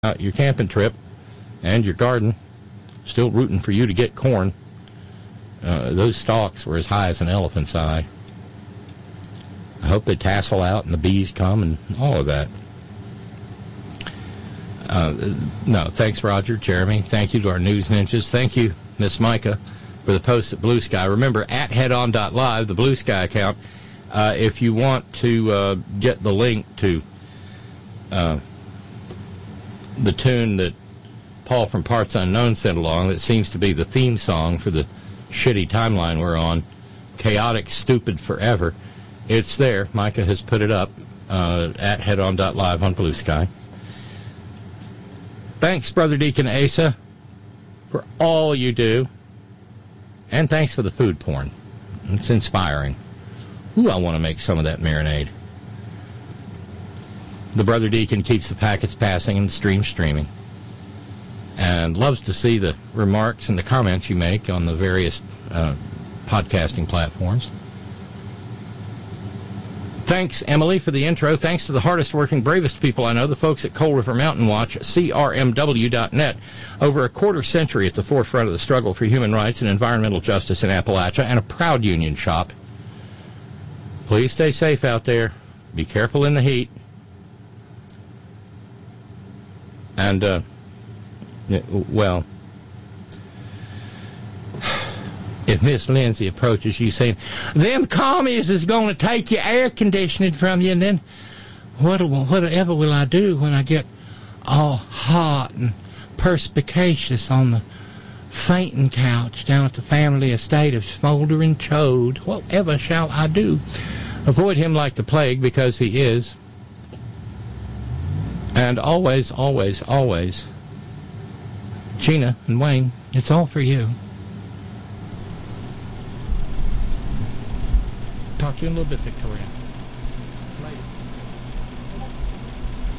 out your camping trip and your garden. Still rooting for you to get corn. Those stalks were as high as an elephant's eye. I hope they tassel out and the bees come and all of that. No, thanks, Roger, Jeremy. Thank you to our news ninjas. Thank you, Miss Micah, for the post at Blue Sky. Remember, at headon.live, the Blue Sky account, if you want to get the link to the tune that Paul from Parts Unknown sent along, that seems to be the theme song for the shitty timeline we're on, Chaotic Stupid Forever. It's there. Micah has put it up at headon.live on Blue Sky. Thanks, Brother Deacon Asa, for all you do. And thanks for the food porn. It's inspiring. Ooh, I want to make some of that marinade. The Brother Deacon keeps the packets passing and the stream streaming. And loves to see the remarks and the comments you make on the various podcasting platforms. Thanks, Emily, for the intro. Thanks to the hardest working, bravest people I know, the folks at Coal River Mountain Watch, CRMW.net. Over a quarter century at the forefront of the struggle for human rights and environmental justice in Appalachia, and a proud union shop. Please stay safe out there. Be careful in the heat. And, well, if Miss Lindsay approaches you saying, them commies is going to take your air conditioning from you, and then whatever will I do when I get all hot and perspicacious on the fainting couch down at the family estate of Smoldering Chode? Whatever shall I do? Avoid him like the plague, because he is. And always, always, always, Gina and Wayne, it's all for you. Talk to you in a little bit, Victoria. Later.